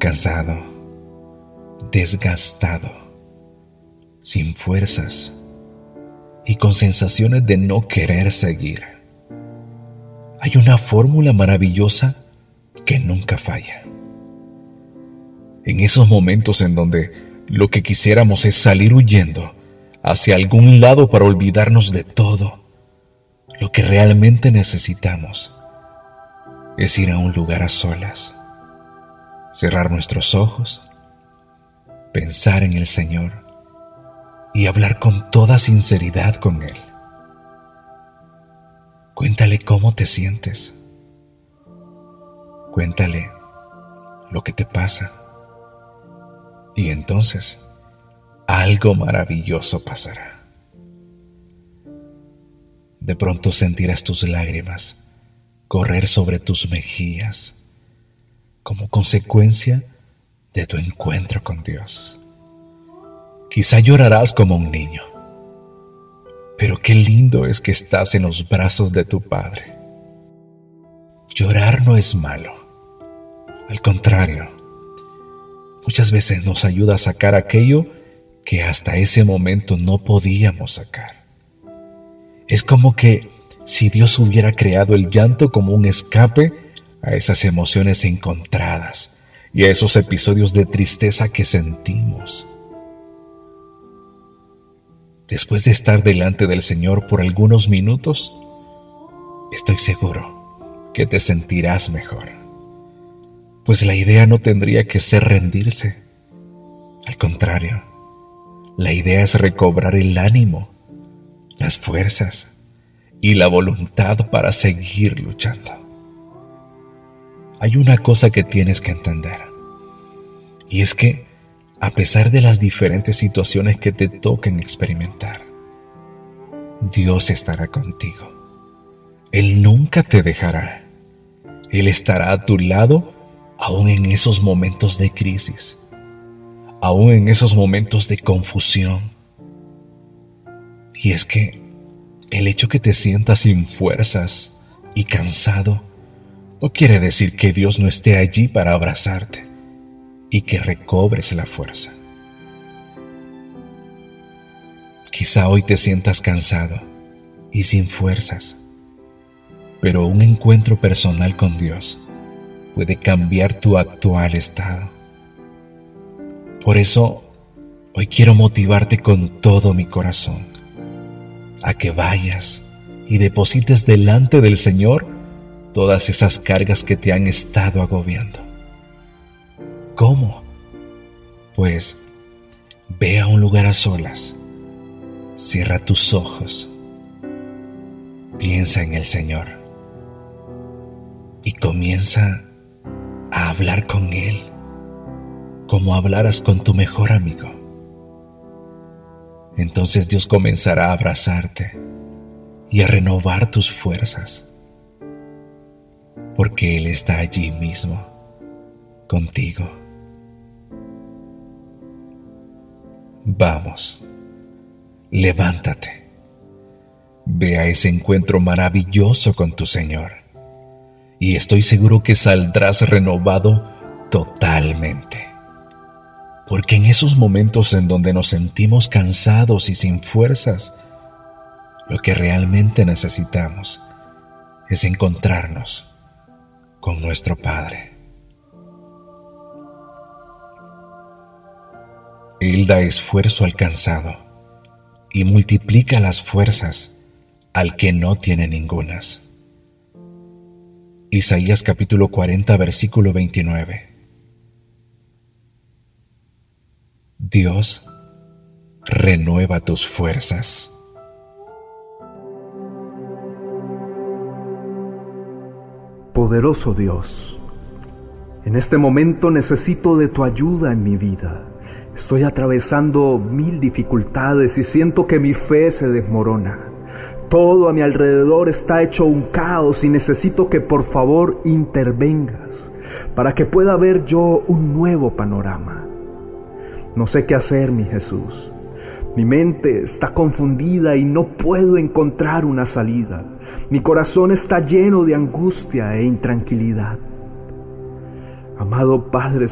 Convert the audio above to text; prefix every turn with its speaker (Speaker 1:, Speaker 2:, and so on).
Speaker 1: cansado, desgastado, sin fuerzas y con sensaciones de no querer seguir, hay una fórmula maravillosa que nunca falla. En esos momentos en donde lo que quisiéramos es salir huyendo hacia algún lado para olvidarnos de todo, lo que realmente necesitamos es ir a un lugar a solas, cerrar nuestros ojos, pensar en el Señor y hablar con toda sinceridad con Él. Cuéntale cómo te sientes. Cuéntale lo que te pasa. Y entonces, algo maravilloso pasará. De pronto sentirás tus lágrimas correr sobre tus mejillas como consecuencia de tu encuentro con Dios. Quizá llorarás como un niño, pero qué lindo es que estás en los brazos de tu Padre. Llorar no es malo. Al contrario, muchas veces nos ayuda a sacar aquello que hasta ese momento no podíamos sacar. Es como que si Dios hubiera creado el llanto como un escape a esas emociones encontradas y a esos episodios de tristeza que sentimos. Después de estar delante del Señor por algunos minutos, estoy seguro que te sentirás mejor. Pues la idea no tendría que ser rendirse. Al contrario, la idea es recobrar el ánimo, las fuerzas y la voluntad para seguir luchando. Hay una cosa que tienes que entender, y es que, a pesar de las diferentes situaciones que te toquen experimentar, Dios estará contigo. Él nunca te dejará. Él estará a tu lado aún en esos momentos de crisis, aún en esos momentos de confusión. Y es que el hecho que te sientas sin fuerzas y cansado no quiere decir que Dios no esté allí para abrazarte y que recobres la fuerza. Quizá hoy te sientas cansado y sin fuerzas, pero un encuentro personal con Dios puede cambiar tu actual estado. Por eso, hoy quiero motivarte con todo mi corazón a que vayas y deposites delante del Señor todas esas cargas que te han estado agobiando. ¿Cómo? Pues ve a un lugar a solas, cierra tus ojos, piensa en el Señor y comienza a hablar con Él como hablaras con tu mejor amigo. Entonces Dios comenzará a abrazarte y a renovar tus fuerzas, porque Él está allí mismo, contigo. Vamos, levántate, ve a ese encuentro maravilloso con tu Señor, y estoy seguro que saldrás renovado totalmente. Porque en esos momentos en donde nos sentimos cansados y sin fuerzas, lo que realmente necesitamos es encontrarnos con nuestro Padre. Él da esfuerzo al cansado y multiplica las fuerzas al que no tiene ningunas. Isaías capítulo 40, versículo 29. Dios renueva tus fuerzas.
Speaker 2: Poderoso Dios, en este momento necesito de tu ayuda en mi vida. Estoy atravesando 1000 dificultades y siento que mi fe se desmorona. Todo a mi alrededor está hecho un caos y necesito que por favor intervengas para que pueda ver yo un nuevo panorama. No sé qué hacer, mi Jesús. Mi mente está confundida y no puedo encontrar una salida. Mi corazón está lleno de angustia e intranquilidad. Amado Padre